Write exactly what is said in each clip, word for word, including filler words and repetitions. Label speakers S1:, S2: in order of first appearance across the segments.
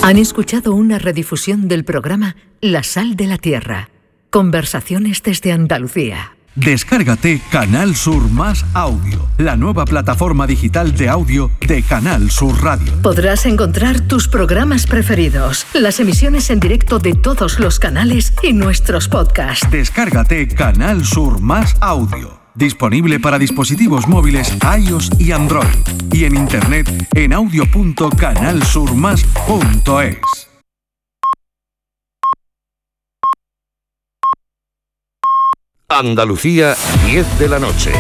S1: Han escuchado una redifusión del programa La Sal de la Tierra. Conversaciones desde Andalucía.
S2: Descárgate Canal Sur Más Audio, la nueva plataforma digital de audio de Canal Sur Radio.
S1: Podrás encontrar tus programas preferidos, las emisiones en directo de todos los canales y nuestros podcasts.
S2: Descárgate Canal Sur Más Audio. Disponible para dispositivos móviles iOS y Android. Y en internet en audio punto canal sur más punto es.
S3: Andalucía, diez de la noche.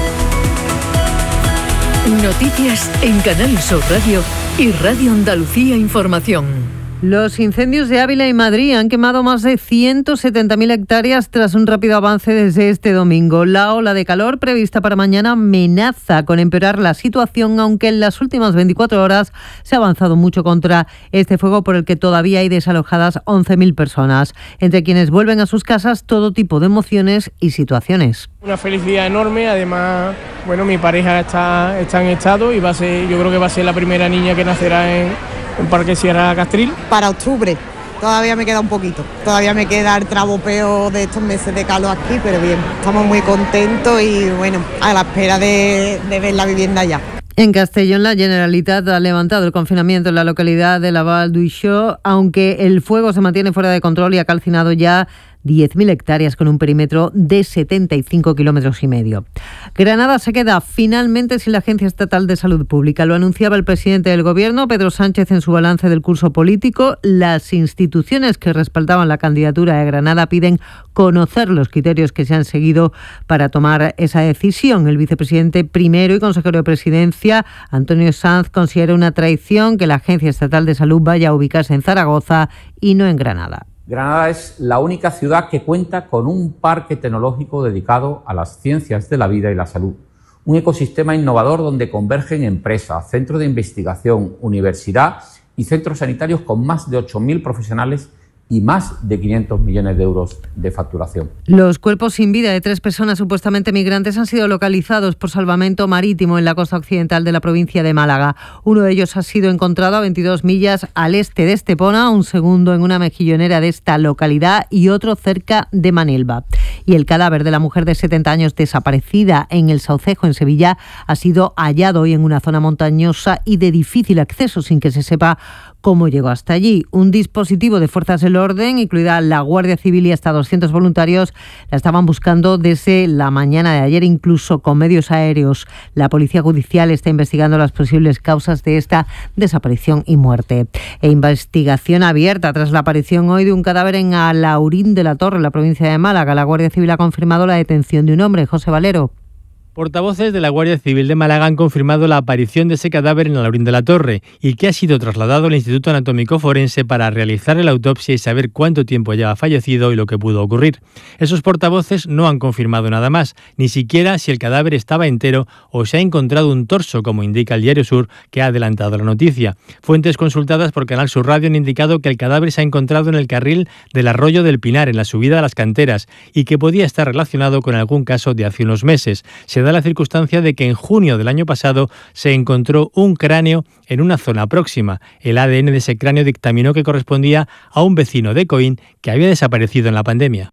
S1: Noticias en Canal Sur Radio y Radio Andalucía Información.
S4: Los incendios de Ávila y Madrid han quemado más de ciento setenta mil hectáreas tras un rápido avance desde este domingo. La ola de calor prevista para mañana amenaza con empeorar la situación, aunque en las últimas veinticuatro horas se ha avanzado mucho contra este fuego por el que todavía hay desalojadas once mil personas, entre quienes vuelven a sus casas todo tipo de emociones y situaciones.
S5: Una felicidad enorme, además, bueno, mi pareja está, está en estado y va a ser, yo creo que va a ser la primera niña que nacerá en un Parque Sierra Castril.
S6: Para octubre, todavía me queda un poquito, todavía me queda el trabopeo de estos meses de calor aquí, pero bien, estamos muy contentos y bueno, a la espera de, de ver la vivienda ya.
S4: En Castellón, la Generalitat ha levantado el confinamiento en la localidad de la Val d'Uixó, aunque el fuego se mantiene fuera de control y ha calcinado ya diez mil hectáreas con un perímetro de setenta y cinco kilómetros y medio. Granada se queda finalmente sin la Agencia Estatal de Salud Pública. Lo anunciaba el presidente del Gobierno, Pedro Sánchez, en su balance del curso político. Las instituciones que respaldaban la candidatura de Granada piden conocer los criterios que se han seguido para tomar esa decisión. El vicepresidente primero y consejero de Presidencia, Antonio Sanz, considera una traición que la Agencia Estatal de Salud vaya a ubicarse en Zaragoza y no en Granada.
S7: Granada es la única ciudad que cuenta con un parque tecnológico dedicado a las ciencias de la vida y la salud. Un ecosistema innovador donde convergen empresas, centros de investigación, universidad y centros sanitarios con más de ocho mil profesionales y más de quinientos millones de euros de facturación.
S4: Los cuerpos sin vida de tres personas supuestamente migrantes han sido localizados por salvamento marítimo en la costa occidental de la provincia de Málaga. Uno de ellos ha sido encontrado a veintidós millas al este de Estepona, un segundo en una mejillonera de esta localidad y otro cerca de Manilva. Y el cadáver de la mujer de setenta años desaparecida en el Saucejo, en Sevilla, ha sido hallado hoy en una zona montañosa y de difícil acceso, sin que se sepa cómo llegó hasta allí. Un dispositivo de fuerzas del orden, incluida la Guardia Civil y hasta doscientos voluntarios, la estaban buscando desde la mañana de ayer, incluso con medios aéreos. La Policía Judicial está investigando las posibles causas de esta desaparición y muerte. E investigación abierta tras la aparición hoy de un cadáver en Alaurín de la Torre, en la provincia de Málaga. La Guardia Civil ha confirmado la detención de un hombre. José Valero.
S8: Portavoces de la Guardia Civil de Málaga han confirmado la aparición de ese cadáver en Alaurín de la Torre y que ha sido trasladado al Instituto Anatómico Forense para realizar la autopsia y saber cuánto tiempo lleva fallecido y lo que pudo ocurrir. Esos portavoces no han confirmado nada más, ni siquiera si el cadáver estaba entero o se ha encontrado un torso, como indica el Diario Sur, que ha adelantado la noticia. Fuentes consultadas por Canal Sur Radio han indicado que el cadáver se ha encontrado en el carril del Arroyo del Pinar, en la subida a las canteras, y que podía estar relacionado con algún caso de hace unos meses. Se da la circunstancia de que en junio del año pasado se encontró un cráneo en una zona próxima. El A D N de ese cráneo dictaminó que correspondía a un vecino de Coín que había desaparecido en la pandemia.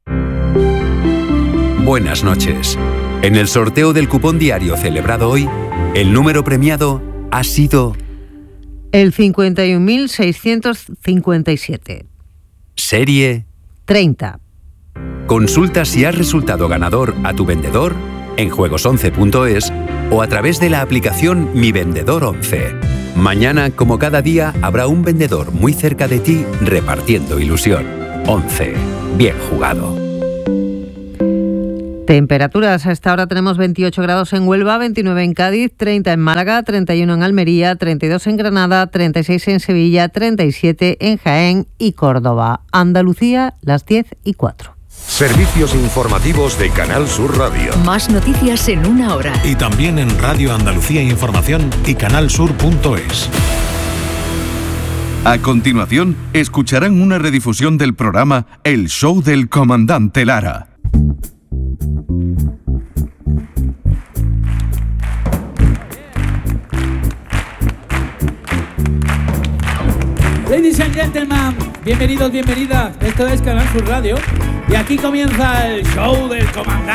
S9: Buenas noches. En el sorteo del cupón diario celebrado hoy, el número premiado ha sido
S4: el cincuenta y un mil seiscientos cincuenta y siete.
S9: Serie
S4: treinta.
S9: Consulta si has resultado ganador a tu vendedor en juegos once punto es o a través de la aplicación Mi Vendedor once. Mañana, como cada día, habrá un vendedor muy cerca de ti repartiendo ilusión. once. Bien jugado.
S4: Temperaturas. A esta hora tenemos veintiocho grados en Huelva, veintinueve en Cádiz, treinta en Málaga, treinta y uno en Almería, treinta y dos en Granada, treinta y seis en Sevilla, treinta y siete en Jaén y Córdoba. Andalucía, las diez y cuatro.
S3: Servicios informativos de Canal Sur Radio.
S1: Más noticias en una hora.
S2: Y también en Radio Andalucía Información y canal sur punto es. A continuación, escucharán una redifusión del programa El Show del Comandante Lara.
S10: Ladies and gentlemen, bienvenidos, bienvenidas. Esto es Canal Sur Radio y aquí comienza el show del comandante.